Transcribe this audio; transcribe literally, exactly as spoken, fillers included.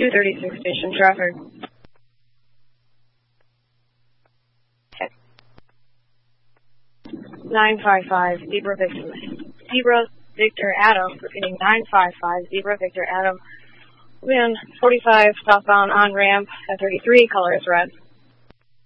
two thirty-six station traffic. nine five five, Zebra Victor. Zebra Victor Adam, repeating nine five five, Zebra Victor Adam. Wind forty-five, southbound on ramp at thirty-three, color is red.